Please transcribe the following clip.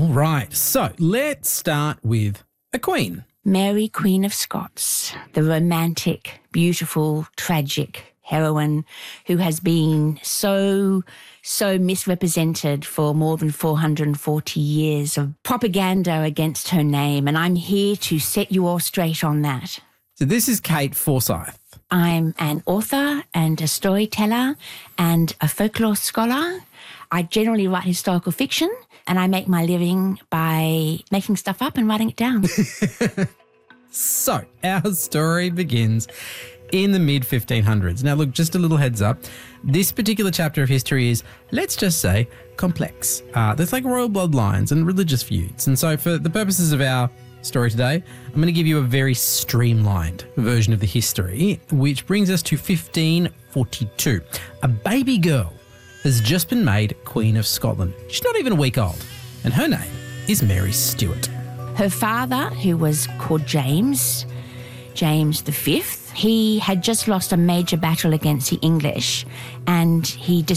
right, so let's start with a queen. Mary, Queen of Scots, the romantic, beautiful, tragic heroine who has been so misrepresented for more than 440 years of propaganda against her name, and I'm here to set you all straight on that. So this is Kate Forsyth. I'm an author and a storyteller and a folklore scholar. I generally write historical fiction, and I make my living by making stuff up and writing it down. So our story begins in the mid-1500s. Now, look, just a little heads up. This particular chapter of history is, let's just say, complex. There's like royal bloodlines and religious feuds. And so for the purposes of our story today, I'm going to give you a very streamlined version of the history, which brings us to 1542. A baby girl has just been made Queen of Scotland. She's not even a week old, and her name is Mary Stuart. Her father, who was called James V, he had just lost a major battle against the English, and he